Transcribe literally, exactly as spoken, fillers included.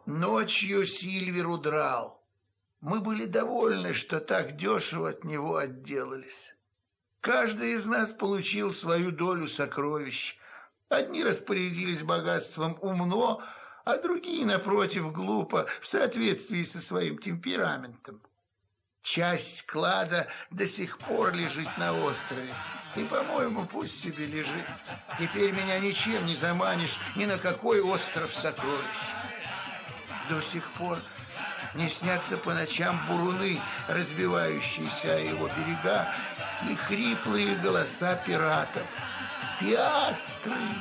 Ночью Сильвер удрал. Мы были довольны, что так дешево от него отделались. Каждый из нас получил свою долю сокровищ. Одни распорядились богатством умно, а другие, напротив, глупо, в соответствии со своим темпераментом. Часть клада до сих пор лежит на острове. И, по-моему, пусть себе лежит. Теперь меня ничем не заманишь ни на какой остров сокровищ. До сих пор не снятся по ночам буруны, разбивающиеся о его берега, и хриплые голоса пиратов. Пиастры!